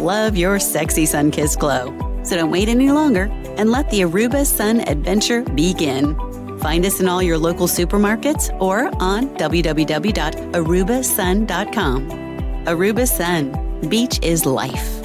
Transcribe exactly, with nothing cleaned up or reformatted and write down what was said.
love your sexy sun-kissed glow. So don't wait any longer and let the Aruba Sun adventure begin. Find us in all your local supermarkets or on w w w dot aruba sun dot com. Aruba Sun. Beach is life.